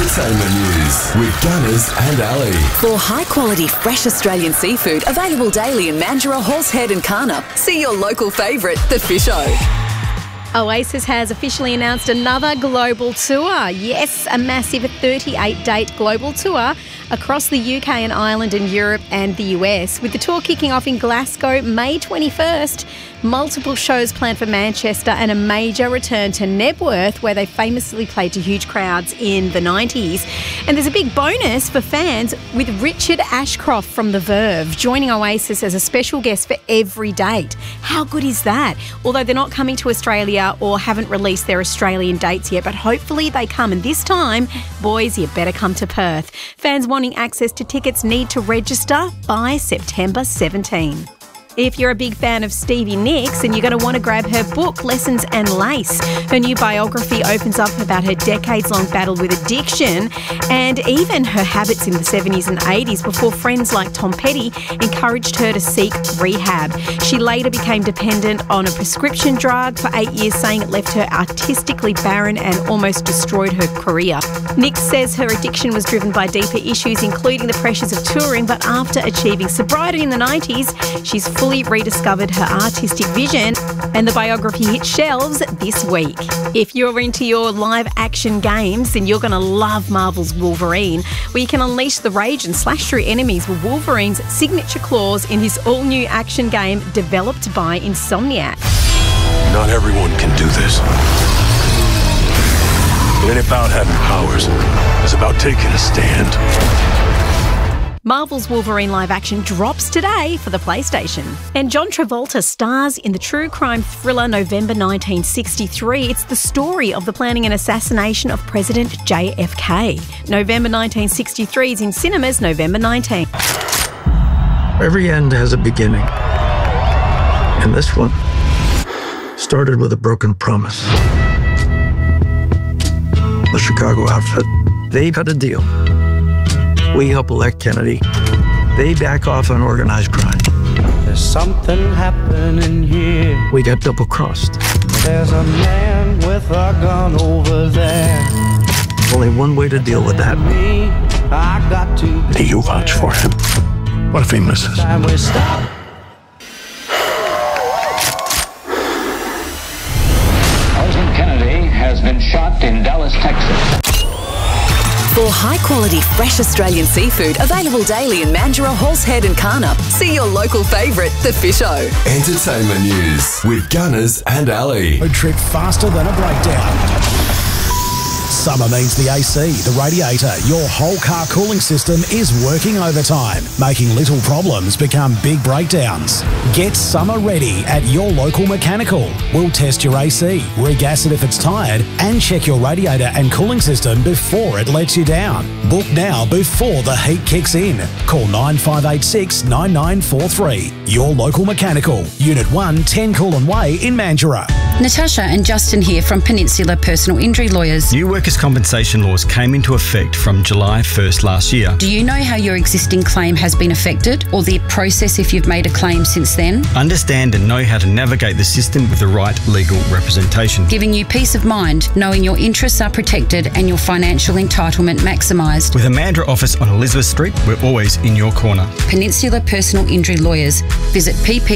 Entertainment news with Gunners and Ali. For high-quality, fresh Australian seafood available daily in Mandurah, Horsehead and Karnup, see your local favourite, The Fisho. Oasis has officially announced another global tour. Yes, a massive 38-date global tour across the UK and Ireland and Europe and the US, with the tour kicking off in Glasgow May 21st. Multiple shows planned for Manchester and a major return to Nebworth, where they famously played to huge crowds in the 90s. And there's a big bonus for fans with Richard Ashcroft from The Verve joining Oasis as a special guest for every date. How good is that? Although they're not coming to Australia or haven't released their Australian dates yet, but hopefully they come. And this time, boys, you better come to Perth. Fans wanting access to tickets need to register by September 17. If you're a big fan of Stevie Nicks, and you're going to want to grab her book, Lessons and Lace. Her new biography opens up about her decades-long battle with addiction and even her habits in the 70s and 80s before friends like Tom Petty encouraged her to seek rehab. She later became dependent on a prescription drug for 8 years, saying it left her artistically barren and almost destroyed her career. Nicks says her addiction was driven by deeper issues, including the pressures of touring, but after achieving sobriety in the 90s, she's fully rediscovered her artistic vision, and the biography hit shelves this week. If you're into your live action games, then you're going to love Marvel's Wolverine, where you can unleash the rage and slash through enemies with Wolverine's signature claws in his all-new action game developed by Insomniac. Not everyone can do this. It ain't about having powers. It's about taking a stand. Marvel's Wolverine live action drops today for the PlayStation. And John Travolta stars in the true crime thriller November 1963. It's the story of the planning and assassination of President JFK. November 1963 is in cinemas November 19. Every end has a beginning. And this one started with a broken promise. The Chicago outfit, they cut a deal. We help elect Kennedy. They back off on organized crime. There's something happening here. We got double-crossed. There's a man with a gun over there. Only one way to deal with that. I got to Do you vouch for him? What if he misses? time we stop. President Kennedy has been shot in Dallas, Texas. For high-quality, fresh Australian seafood available daily in Mandurah, Horsehead and Karnup, see your local favourite, The Fisho. Entertainment news with Gunners and Ali. A trip faster than a breakdown. Summer means the AC, the radiator, your whole car cooling system is working overtime, making little problems become big breakdowns. Get summer ready at your local mechanical. We'll test your AC, regas it if it's tired, and check your radiator and cooling system before it lets you down. Book now before the heat kicks in. Call 9586 9943. Your local mechanical. Unit 1, 10 Coolin Way in Mandurah. Natasha and Justin here from Peninsula Personal Injury Lawyers. New workers' compensation laws came into effect from July 1st last year. Do you know how your existing claim has been affected, or the process if you've made a claim since then? Understand and know how to navigate the system with the right legal representation. Giving you peace of mind, knowing your interests are protected and your financial entitlement maximised. With a Mandurah office on Elizabeth Street, we're always in your corner. Peninsula Personal Injury Lawyers. Visit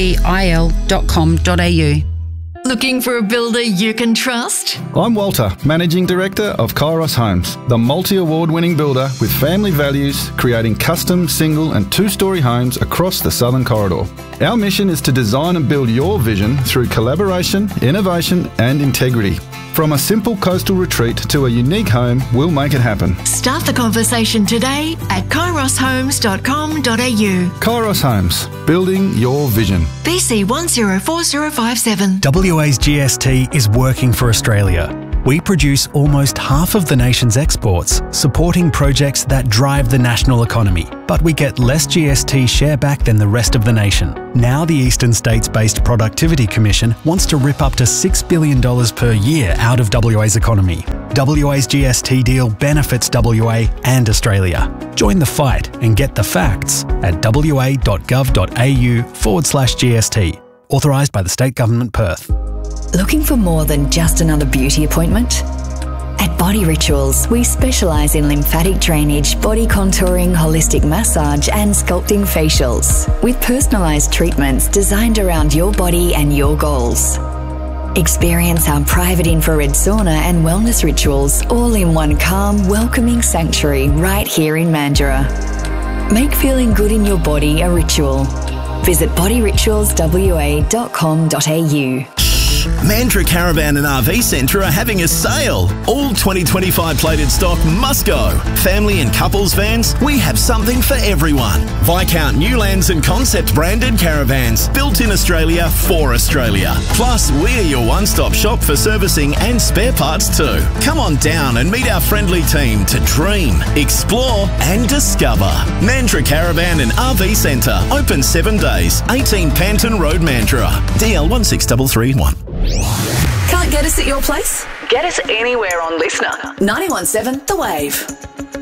ppil.com.au. Looking for a builder you can trust? I'm Walter, Managing Director of Kairos Homes, the multi-award-winning builder with family values, creating custom, single and two-storey homes across the Southern Corridor. Our mission is to design and build your vision through collaboration, innovation and integrity. From a simple coastal retreat to a unique home, we'll make it happen. Start the conversation today at kairoshomes.com.au. Kairos Homes, building your vision. BC 104057. WA's GST is working for Australia. We produce almost half of the nation's exports, supporting projects that drive the national economy. But we get less GST share back than the rest of the nation. Now the Eastern States-based Productivity Commission wants to rip up to $6 billion per year out of WA's economy. WA's GST deal benefits WA and Australia. Join the fight and get the facts at wa.gov.au/GST. Authorised by the State Government, Perth. Looking for more than just another beauty appointment? At Body Rituals, we specialise in lymphatic drainage, body contouring, holistic massage and sculpting facials with personalised treatments designed around your body and your goals. Experience our private infrared sauna and wellness rituals all in one calm, welcoming sanctuary right here in Mandurah. Make feeling good in your body a ritual. Visit bodyritualswa.com.au. Mandurah Caravan and RV Centre are having a sale. All 2025 plated stock must go. Family and couples vans, we have something for everyone. Viscount Newlands and Concept branded caravans, built in Australia for Australia. Plus, we're your one-stop shop for servicing and spare parts too. Come on down and meet our friendly team to dream, explore and discover. Mandurah Caravan and RV Centre, open 7 days, 18 Panton Road, Mandurah. DL 16331. Can't get us at your place? Get us anywhere on Listener. 91.7 The Wave.